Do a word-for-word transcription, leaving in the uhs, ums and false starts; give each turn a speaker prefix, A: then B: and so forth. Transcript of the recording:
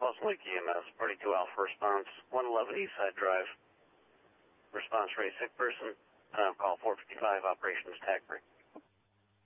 A: Lost Lake E M S, forty-two Alpha response, one eleven Eastside Drive. Response rate sick person, time call four fifty-five, operations tag break.